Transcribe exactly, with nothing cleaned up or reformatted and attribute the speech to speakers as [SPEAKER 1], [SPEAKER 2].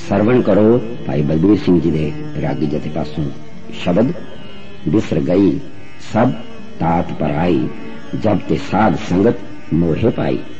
[SPEAKER 1] ਸਰਵਣ ਕਰੋ ਭਾਈ ਬਲਬੀਰ ਸਿੰਘ ਜੀ ਦੇ ਰਾਗੀ ਜਥੇ ਪਾਸੋਂ ਸ਼ਬਦ। ਬਿਸਰ ਗਈ ਸਭ ਤਾਤ ਪਰ ਆਈ, ਜਬ ਤੇ ਸਾਧ ਸੰਗਤ ਮੋहे पाई।